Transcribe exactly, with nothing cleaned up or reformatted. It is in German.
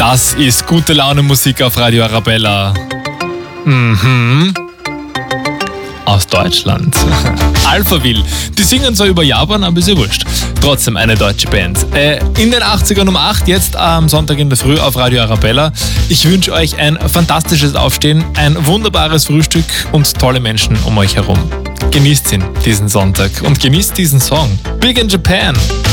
Das ist gute Laune Musik auf Radio Arabella. Mhm. Aus Deutschland. Alphaville. Die singen zwar über Japan, aber ist ja wurscht. Trotzdem eine deutsche Band. Äh, in den achtzigern um acht, jetzt am Sonntag in der Früh auf Radio Arabella. Ich wünsche euch ein fantastisches Aufstehen, ein wunderbares Frühstück und tolle Menschen um euch herum. Genießt ihn, diesen Sonntag, und genießt diesen Song. Big in Japan.